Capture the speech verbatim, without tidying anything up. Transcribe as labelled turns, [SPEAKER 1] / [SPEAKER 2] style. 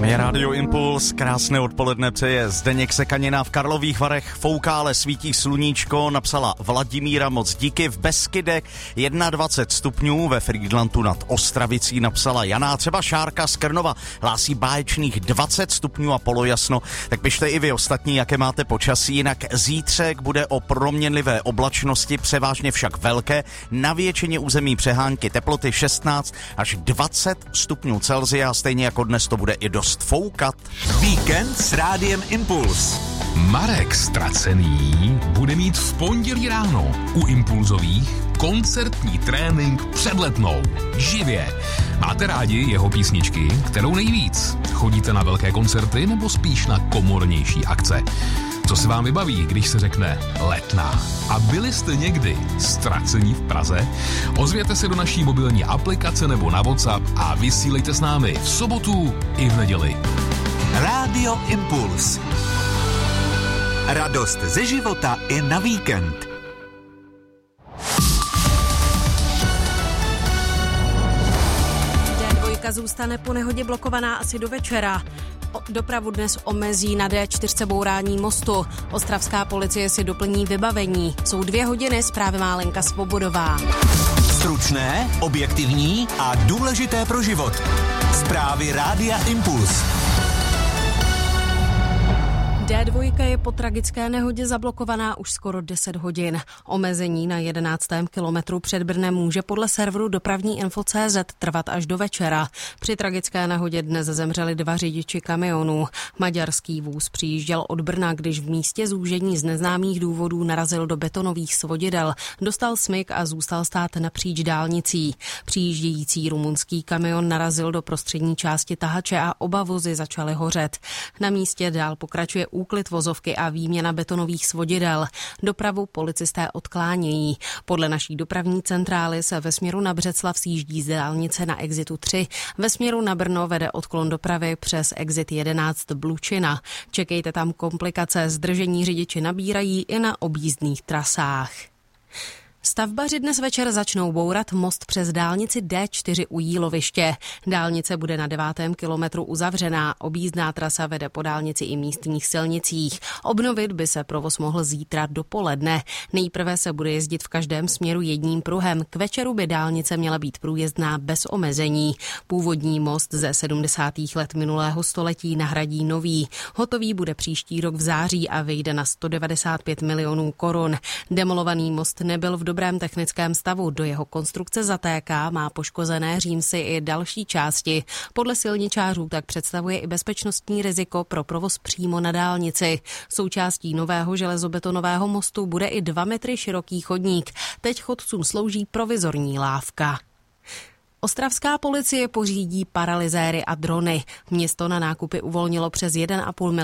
[SPEAKER 1] Tam je Rádio Impuls, krásné odpoledne přeje Zdeněk Sekanina. V Karlových Varech fouká, ale svítí sluníčko, napsala Vladimíra, moc díky. V Beskydech dvacet jedna stupňů, ve Frýdlantu nad Ostravicí napsala Jana. Třeba Šárka z Krnova hlásí báječných dvacet stupňů a polojasno. Tak pište i vy ostatní, jaké máte počasí. Jinak zítřek bude o proměnlivé oblačnosti, převážně však velké. Na většině území přehánky, teploty šestnáct až dvacet stupňů Celsia, stejně jako dnes to bude i dost foukat.
[SPEAKER 2] Víkend s Rádiem Impuls.
[SPEAKER 3] Marek Ztracený bude mít v pondělí ráno u Impulzových koncertní trénink před Letnou. Živě. Máte rádi jeho písničky? Kterou nejvíc? Chodíte na velké koncerty nebo spíš na komornější akce? Co se vám vybaví, když se řekne Letná? A byli jste někdy ztracení v Praze? Ozvěte se do naší mobilní aplikace nebo na WhatsApp a vysílejte s námi v sobotu i v neděli.
[SPEAKER 2] Rádio Impuls. Radost ze života i na víkend.
[SPEAKER 4] dé dva zůstane po nehodě blokovaná asi do večera. Dopravu dnes omezí na dé čtyři bourání mostu. Ostravská policie si doplní vybavení. Jsou dvě hodiny, zprávy má Lenka Svobodová.
[SPEAKER 2] Stručné, objektivní a důležité pro život. Zprávy Rádia Impuls.
[SPEAKER 4] dé dva je po tragické nehodě zablokovaná už skoro deset hodin. Omezení na jedenáctém kilometru před Brnem může podle serveru dopravní info tečka cé zet trvat až do večera. Při tragické nehodě dnes zemřeli dva řidiči kamionů. Maďarský vůz přijížděl od Brna, když v místě zúžení z neznámých důvodů narazil do betonových svodidel. Dostal smyk a zůstal stát napříč dálnicí. Přijíždějící rumunský kamion narazil do prostřední části tahače a oba vozy začaly hořet. Na místě dál pokračuje úklid vozovky a výměna betonových svodidel. Dopravu policisté odklánějí. Podle naší dopravní centrály se ve směru na Břeclav sjíždí z dálnice na exitu tři. Ve směru na Brno vede odklon dopravy přes exit jedenáct Blučina. Čekejte tam komplikace, zdržení řidiči nabírají i na objízdných trasách. Stavbaři dnes večer začnou bourat most přes dálnici dé čtyři u Jíloviště. Dálnice bude na devátém kilometru uzavřená, objízdná trasa vede po dálnici i místních silnicích. Obnovit by se provoz mohl zítra dopoledne. Nejprve se bude jezdit v každém směru jedním pruhem. K večeru by dálnice měla být průjezdná bez omezení. Původní most ze sedmdesátých let minulého století nahradí nový. Hotový bude příští rok v září a vyjde na sto devadesát pět milionů korun. Demolovaný most nebyl v dobrém technickém stavu, do jeho konstrukce zatéká, má poškozené římsy i další části. Podle silničářů tak představuje i bezpečnostní riziko pro provoz přímo na dálnici. Součástí nového železobetonového mostu bude i dva metry široký chodník. Teď chodcům slouží provizorní lávka. Ostravská policie pořídí paralyzéry a drony. Město na nákupy uvolnilo přes jeden a půl milionu